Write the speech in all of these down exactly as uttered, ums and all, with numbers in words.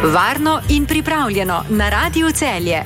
Varno in pripravljeno na Radiu Celje.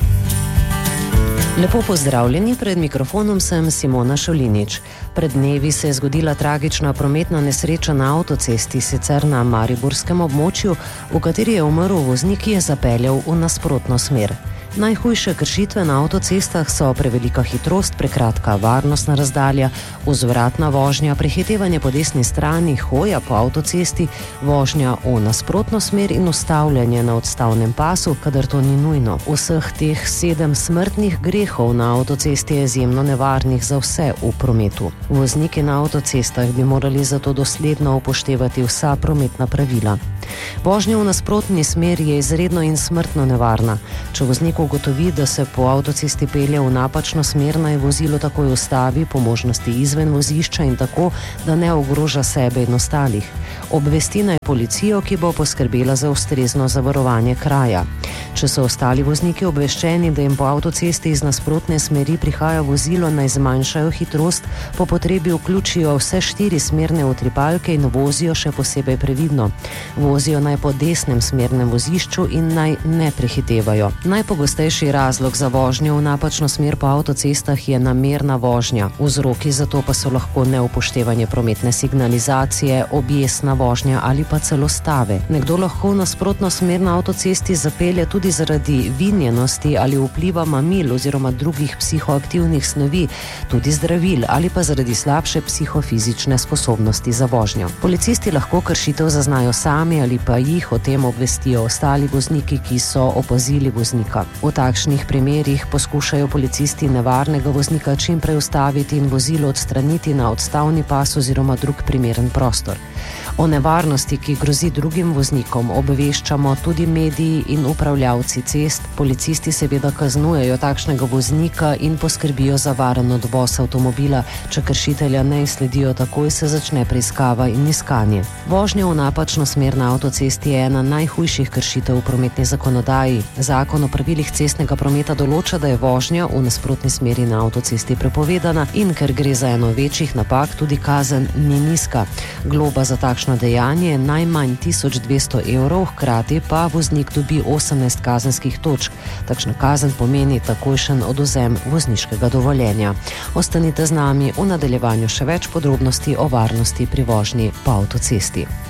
Lepo pozdravljeni, pred mikrofonom sem Simona Šolinič. Pred dnevi se je zgodila tragična prometna nesreča na avtocesti, sicer na mariborskem območju, v kateri je umrl voznik, ki je zapeljal v nasprotno smer. Najhujše kršitve na avtocestah so prevelika hitrost, prekratka varnostna razdalja, vzvratna vožnja, prehitevanje po desni strani, hoja po avtocesti, vožnja v nasprotno smer in ustavljanje na odstavnem pasu, kadar to ni nujno. Vseh teh sedem smrtnih grehov na avtocesti je izjemno nevarnih za vse v prometu. Vozniki na avtocestah bi morali zato dosledno upoštevati vsa prometna pravila. Vožnja v nasprotni smer je izredno in smrtno nevarna. Če voznik ugotovi, da se po avtocesti pelje v napačno smer, naj vozilo takoj ustavi, po možnosti izven vozišča in tako, da ne ogroža sebe in ostalih. Obvesti naj policijo, ki bo poskrbela za ustrezno zavarovanje kraja. Če so ostali vozniki obveščeni, da jim po avtocesti iz nasprotne smeri prihaja vozilo, naj zmanjšajo hitrost, po potrebi vključijo vse štiri smerne utripalke in vozijo še posebej previdno. Vozijo naj po desnem smernem vozišču in naj ne prehitevajo. Najpogostejši razlog za vožnjo v napačno smer po avtocestah je namerna vožnja. Vzroki za to pa so lahko neupoštevanje prometne signalizacije, objesna vožnja ali pa celo stave. Nekdo lahko v nasprotno smer na avtocesti zapelje tudi zaradi vinjenosti ali vpliva mamil oziroma drugih psihoaktivnih snovi, tudi zdravil ali pa zaradi slabše psihofizične sposobnosti za vožnjo. Policisti lahko kršitev zaznajo sami ali pa jih o tem obvestijo ostali vozniki, ki so opazili voznika. V takšnih primerih poskušajo policisti nevarnega voznika čim prej ustaviti in vozilo odstraniti na odstavni pas oziroma drug primeren prostor. O nevarnosti, ki grozi drugim voznikom, obveščamo tudi mediji in upravljavci cest. Policisti seveda kaznujejo takšnega voznika in poskrbijo za varen odvoz avtomobila. Če kršitelja ne izsledijo takoj, se začne preiskava in iskanje. Vožnja v napačno smer na avtocesti je ena najhujših kršitev v prometni zakonodaji. Zakon o pravilih cestnega prometa določa, da je vožnja v nasprotni smeri na avtocesti prepovedana in ker gre za eno večjih napak, tudi kazen ni nizka. Globa za takšno dejanje je najmanj tisoč dvesto evrov, hkrati pa voznik dobi osemnajst kazenskih točk. Takšna kazen pomeni takojšen odvzem vozniškega dovoljenja. Ostanite z nami, v nadaljevanju še več podrobnosti o varnosti pri vožnji po avtocesti.